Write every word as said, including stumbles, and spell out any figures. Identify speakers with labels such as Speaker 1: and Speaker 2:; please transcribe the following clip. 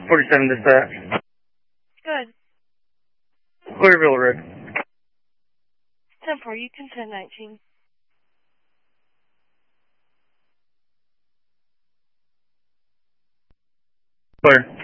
Speaker 1: forty-seven dispatch.
Speaker 2: Good.
Speaker 1: Clearville, Rick.
Speaker 2: ten four, you can send nineteen.
Speaker 1: Clear.